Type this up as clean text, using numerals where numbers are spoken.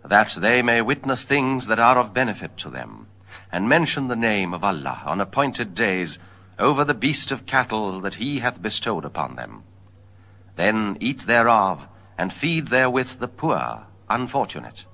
that they may witness things that are of benefit to them, and mention the name of Allah on appointed days over the beast of cattle that he hath bestowed upon them. Then eat thereof, and feed therewith the poor, unfortunate.